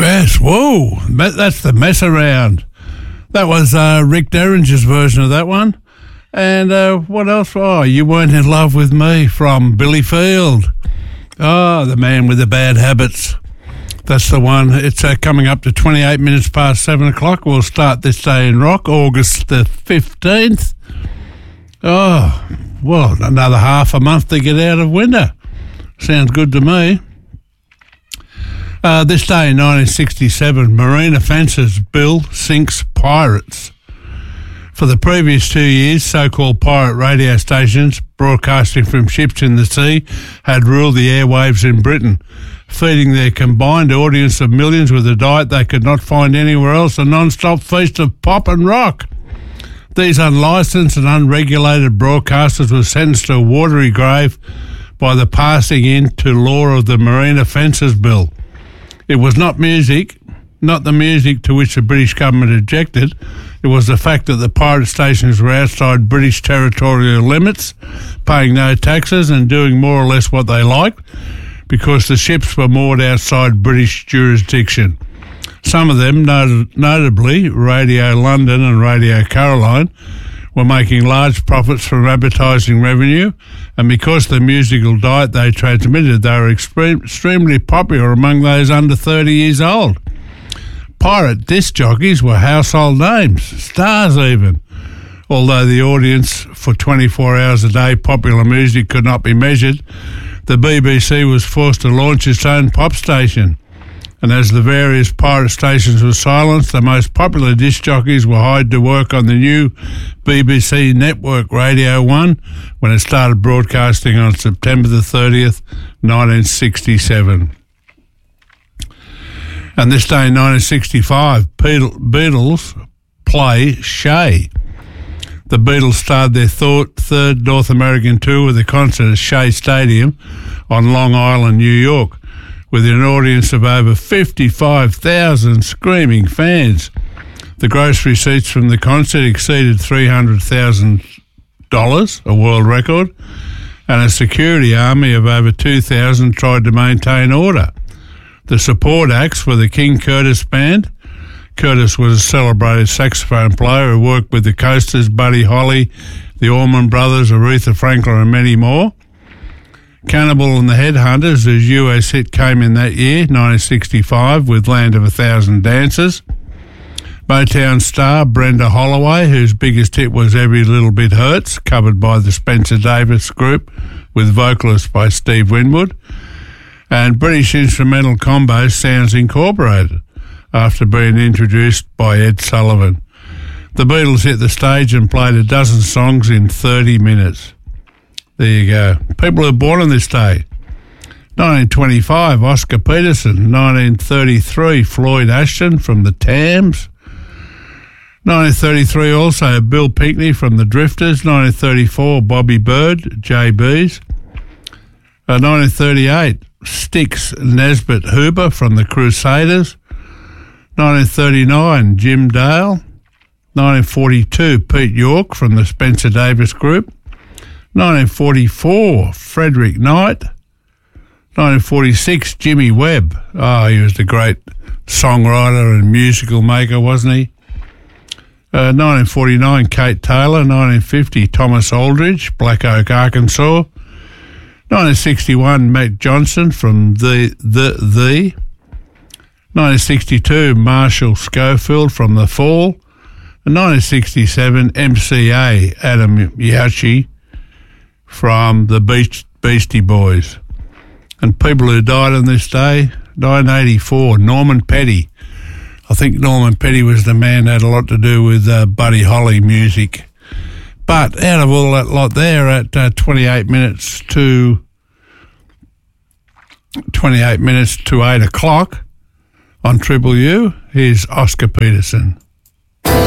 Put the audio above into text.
Yes, whoa, that's the mess around. That was Rick Derringer's version of that one. And what else? Oh, You Weren't in Love with Me from Billy Field. Oh, the man with the bad habits. That's the one. It's coming up to 28 minutes past 7 o'clock. We'll start this day in rock, August the 15th. Oh, well, another half a month to get out of winter. Sounds good to me. This day in 1967, Marine Offences Bill sinks pirates. For the previous 2 years, so-called pirate radio stations broadcasting from ships in the sea had ruled the airwaves in Britain, feeding their combined audience of millions with a diet they could not find anywhere else, a non-stop feast of pop and rock. These unlicensed and unregulated broadcasters were sentenced to a watery grave by the passing into law of the Marine Offences Bill. It was not the music to which the British government objected. It was the fact that the pirate stations were outside British territorial limits, paying no taxes and doing more or less what they liked, because the ships were moored outside British jurisdiction. Some of them, notably Radio London and Radio Caroline, were making large profits from advertising revenue, and because of the musical diet they transmitted, they were extremely popular among those under 30 years old. Pirate disc jockeys were household names, stars even. Although the audience for 24 hours a day popular music could not be measured, the BBC was forced to launch its own pop station. And as the various pirate stations were silenced, the most popular disc jockeys were hired to work on the new BBC network Radio 1 when it started broadcasting on September the 30th, 1967. And this day in 1965, Beatles play Shea. The Beatles started their third North American tour with a concert at Shea Stadium on Long Island, New York, with an audience of over 55,000 screaming fans. The gross receipts from the concert exceeded $300,000, a world record, and a security army of over 2,000 tried to maintain order. The support acts were the King Curtis Band. Curtis was a celebrated saxophone player who worked with the Coasters, Buddy Holly, the Allman Brothers, Aretha Franklin and many more. Cannibal and the Headhunters, whose US hit came in that year, 1965, with Land of a Thousand Dances. Motown star Brenda Holloway, whose biggest hit was Every Little Bit Hurts, covered by the Spencer Davis Group, with vocalist by Steve Winwood. And British instrumental combo Sounds Incorporated, after being introduced by Ed Sullivan. The Beatles hit the stage and played a dozen songs in 30 minutes. There you go. People who were born on this day. 1925, Oscar Peterson. 1933, Floyd Ashton from the Tams. 1933 also, Bill Pinkney from the Drifters. 1934, Bobby Bird, JB's. 1938, Styx Nesbitt Huber from the Crusaders. 1939, Jim Dale. 1942, Pete York from the Spencer Davis Group. 1944, Frederick Knight. 1946, Jimmy Webb. Oh, he was the great songwriter and musical maker, wasn't he? 1949, Kate Taylor. 1950, Thomas Aldridge, Black Oak, Arkansas. 1961, Matt Johnson from the 1962, Marshall Schofield from The Fall. And 1967, MCA, Adam Yauchi from the Beastie Boys. And people who died on this day, 1984, Norman Petty. I think Norman Petty was the man that had a lot to do with Buddy Holly music. But out of all that lot there, at 28 minutes to 8 o'clock on Triple U, here's Oscar Peterson.